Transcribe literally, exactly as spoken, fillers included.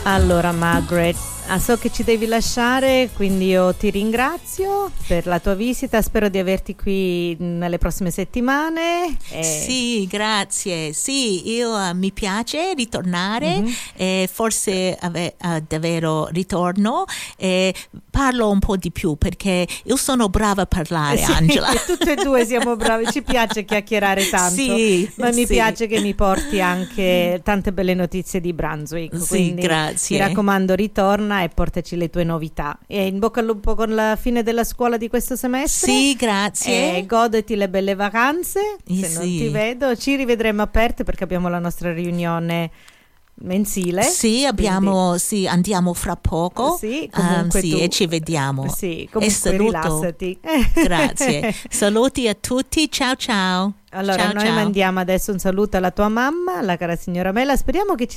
Allora Margaret, ah, so che ci devi lasciare, quindi io ti ringrazio per la tua visita, spero di averti qui nelle prossime settimane. E... Sì, grazie. Sì, io uh, mi piace ritornare, mm-hmm. e forse ave- uh, davvero ritorno e parlo un po' di più perché io sono brava a parlare, sì, Angela. Tutte e due siamo bravi, ci piace chiacchierare tanto, sì, ma mi sì. piace che mi porti anche tante belle notizie di Brunswick. Sì, quindi grazie. Ti raccomando, ritorna e portaci le tue novità. E in bocca al lupo con la fine della scuola di questo semestre. Sì, grazie. E goditi le belle vacanze. Eh, Se sì. non ti vedo, ci rivedremo aperte perché abbiamo la nostra riunione mensile. Sì, abbiamo, quindi... sì, andiamo fra poco. Sì, comunque um, sì, tu... e ci vediamo. Sì, comunque e rilassati. Grazie. Saluti a tutti. Ciao ciao. Allora, ciao, noi ciao. mandiamo adesso un saluto alla tua mamma, la cara signora Mela. Speriamo che ci